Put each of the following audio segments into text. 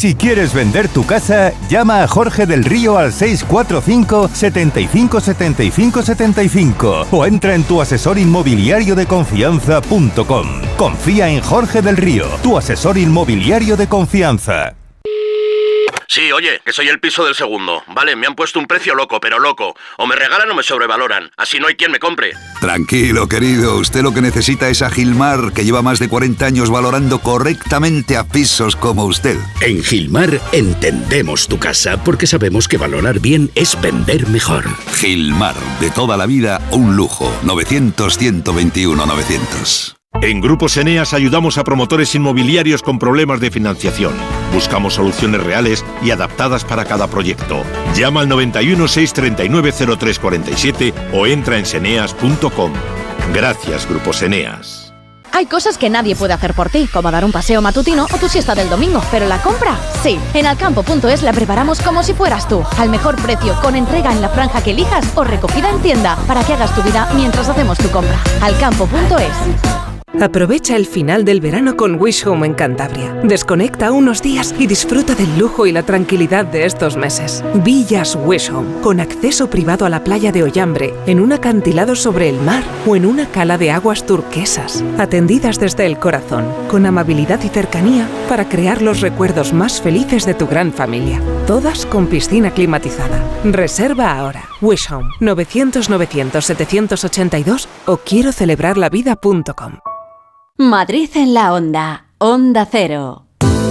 Si quieres vender tu casa, llama a Jorge del Río al 645 75 75 75 o entra en tuasesorinmobiliariodeconfianza.com. Confía en Jorge del Río, tu asesor inmobiliario de confianza. Sí, oye, que soy el piso del segundo. Vale, me han puesto un precio loco, pero loco. O me regalan o me sobrevaloran. Así no hay quien me compre. Tranquilo, querido. Usted lo que necesita es a Gilmar, que lleva más de 40 años valorando correctamente a pisos como usted. En Gilmar entendemos tu casa porque sabemos que valorar bien es vender mejor. Gilmar, de toda la vida, un lujo. 900-121-900. En Grupos Eneas ayudamos a promotores inmobiliarios con problemas de financiación. Buscamos soluciones reales y adaptadas para cada proyecto. Llama al 91 639 0347 o entra en seneas.com. Gracias, Grupos Eneas. Hay cosas que nadie puede hacer por ti, como dar un paseo matutino o tu siesta del domingo, pero la compra, sí. En Alcampo.es la preparamos como si fueras tú, al mejor precio, con entrega en la franja que elijas o recogida en tienda, para que hagas tu vida mientras hacemos tu compra. Alcampo.es. Aprovecha el final del verano con Wish Home en Cantabria. Desconecta unos días y disfruta del lujo y la tranquilidad de estos meses. Villas Wish Home, con acceso privado a la playa de Ollambre, en un acantilado sobre el mar o en una cala de aguas turquesas. Atendidas desde el corazón, con amabilidad y cercanía para crear los recuerdos más felices de tu gran familia. Todas con piscina climatizada. Reserva ahora. Wish Home, 900-900-782 o quiero celebrarlavida.com. Madrid en la Onda. Onda Cero.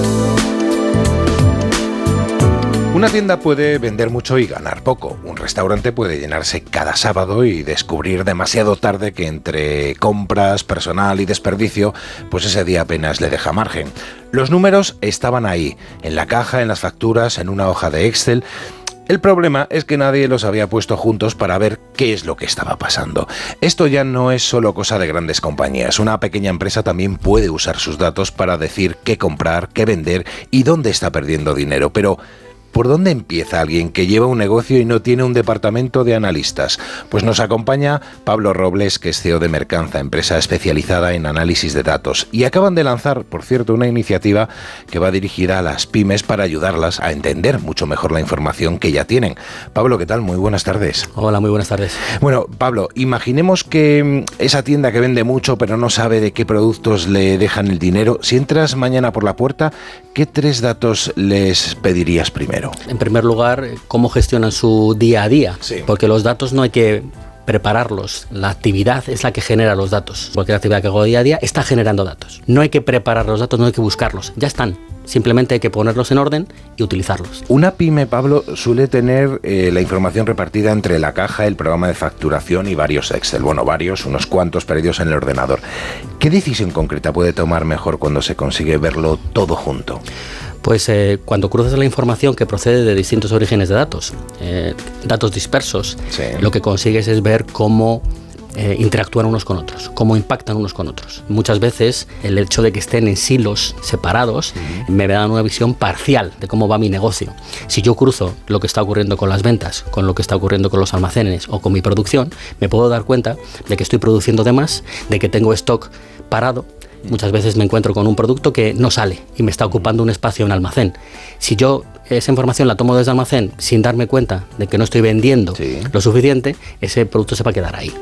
Una tienda puede vender mucho y ganar poco. Un restaurante puede llenarse cada sábado y descubrir demasiado tarde que entre compras, personal y desperdicio, pues ese día apenas le deja margen. Los números estaban ahí, en la caja, en las facturas, en una hoja de Excel. El problema es que nadie los había puesto juntos para ver qué es lo que estaba pasando. Esto ya no es solo cosa de grandes compañías. Una pequeña empresa también puede usar sus datos para decir qué comprar, qué vender y dónde está perdiendo dinero. Pero ¿por dónde empieza alguien que lleva un negocio y no tiene un departamento de analistas? Pues nos acompaña Pablo Robles, que es CEO de Mercanza, empresa especializada en análisis de datos. Y acaban de lanzar, por cierto, una iniciativa que va dirigida a las pymes para ayudarlas a entender mucho mejor la información que ya tienen. Pablo, ¿qué tal? Muy buenas tardes. Hola, muy buenas tardes. Bueno, Pablo, imaginemos que esa tienda que vende mucho pero no sabe de qué productos le dejan el dinero. Si entras mañana por la puerta, ¿qué 3 datos les pedirías primero? En primer lugar, cómo gestionan su día a día, sí. Porque los datos no hay que prepararlos, la actividad es la que genera los datos. Cualquier actividad que hago día a día está generando datos. No hay que preparar los datos, no hay que buscarlos, ya están. Simplemente hay que ponerlos en orden y utilizarlos. Una pyme, Pablo, suele tener la información repartida entre la caja, el programa de facturación y varios Excel. Bueno, varios, unos cuantos perdidos en el ordenador. ¿Qué decisión concreta puede tomar mejor cuando se consigue verlo todo junto? Pues cuando cruzas la información que procede de distintos orígenes de datos, datos dispersos, sí. Lo que consigues es ver cómo interactúan unos con otros, cómo impactan unos con otros. Muchas veces el hecho de que estén en silos separados me dan una visión parcial de cómo va mi negocio. Si yo cruzo lo que está ocurriendo con las ventas, con lo que está ocurriendo con los almacenes o con mi producción, me puedo dar cuenta de que estoy produciendo de más, de que tengo stock parado. Muchas veces me encuentro con un producto que no sale y me está ocupando un espacio en almacén. Si yo esa información la tomo desde almacén sin darme cuenta de que no estoy vendiendo lo suficiente, ese producto se va a quedar ahí.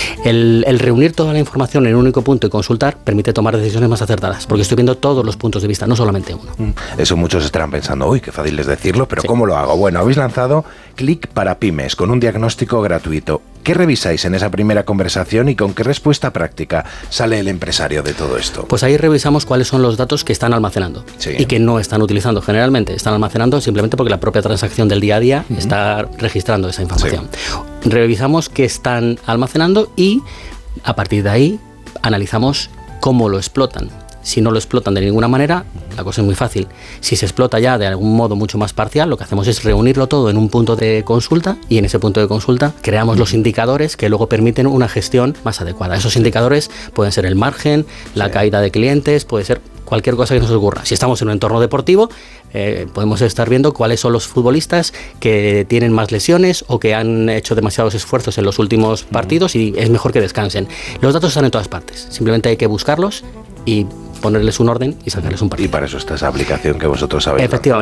El reunir toda la información en un único punto y consultar permite tomar decisiones más acertadas, porque estoy viendo todos los puntos de vista, no solamente uno. Eso muchos estarán pensando, uy, qué fácil es decirlo, pero sí. ¿Cómo lo hago? Bueno, habéis lanzado Click para Pymes con un diagnóstico gratuito. ¿Qué revisáis en esa primera conversación y con qué respuesta práctica sale el empresario de todo esto? Pues ahí revisamos cuáles son los datos que están almacenando y que no están utilizando. Generalmente están almacenando simplemente porque la propia transacción del día a día está registrando esa información. Sí. Revisamos qué están almacenando y a partir de ahí analizamos cómo lo explotan. Si no lo explotan de ninguna manera, la cosa es muy fácil. Si se explota ya de algún modo mucho más parcial, lo que hacemos es reunirlo todo en un punto de consulta y en ese punto de consulta creamos los indicadores que luego permiten una gestión más adecuada. Esos indicadores pueden ser el margen, la caída de clientes, puede ser cualquier cosa que nos ocurra. Si estamos en un entorno deportivo, podemos estar viendo cuáles son los futbolistas que tienen más lesiones o que han hecho demasiados esfuerzos en los últimos partidos y es mejor que descansen. Los datos están en todas partes, simplemente hay que buscarlos y ponerles un orden y sacarles un partido. Y para eso está esa aplicación que vosotros sabéis. Efectivamente.